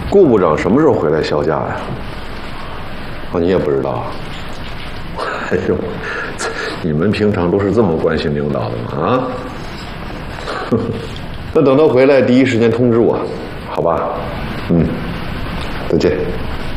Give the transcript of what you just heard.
顾部长什么时候回来销假呀？哦，你也不知道啊？哎呦，你们平常都是这么关心领导的吗？啊？那等他回来，第一时间通知我，好吧？再见。